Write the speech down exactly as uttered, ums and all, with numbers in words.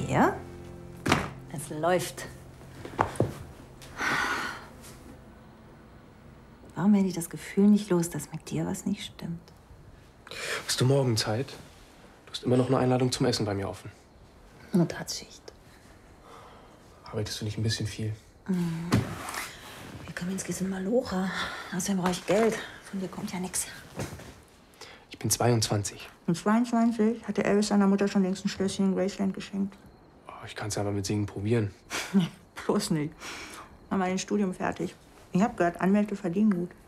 Ja? Es läuft. Warum werde ich das Gefühl nicht los, dass mit dir was nicht stimmt? Hast du morgen Zeit? Du hast immer noch eine Einladung zum Essen bei mir offen. Notarztschicht. Arbeitest du nicht ein bisschen viel? Mhm. Wir Kaminski sind Malocher. Außerdem brauche ich Geld. Von dir kommt ja nichts. Ich bin zweiundzwanzig. Mit zweiundzwanzig hatte Elvis seiner Mutter schon längst ein Schlösschen in Graceland geschenkt. Oh, ich kann es aber mit Singen probieren. Nee, bloß nicht. Mach mal ein Studium fertig. Ich hab gehört, Anwälte verdienen gut.